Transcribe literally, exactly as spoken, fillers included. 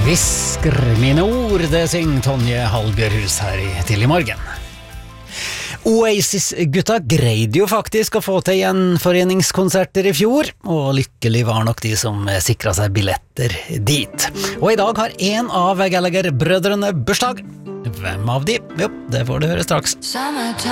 Visker mine ord, det synger Tonje Halbjørhus her i Tidlig Morgen. Oasis-gutta greide jo faktisk å få til gjenforeningskonserter i fjor, og lykkelig var nok de som sikret seg billetter dit. Og i dag har en av Gallagher-brødrene bursdag. Hvem av de? Jo, det får du høre straks.